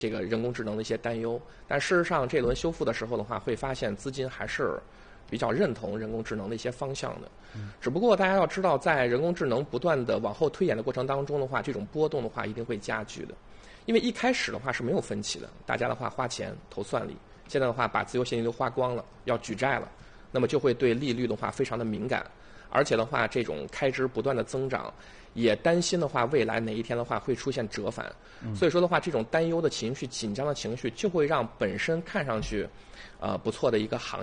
这个人工智能的一些担忧。但事实上，这轮修复的时候的话，会发现资金还是比较认同人工智能的一些方向的。只不过大家要知道，在人工智能不断的往后推演的过程当中的话，这种波动的话一定会加剧的。因为一开始的话是没有分歧的，大家的话花钱投算力，现在的话把自由现金流花光了，要举债了，那么就会对利率的话非常的敏感，而且的话这种开支不断的增长，也担心的话未来哪一天的话会出现折返，所以说的话这种担忧的情绪、紧张的情绪就会让本身看上去不错的一个行业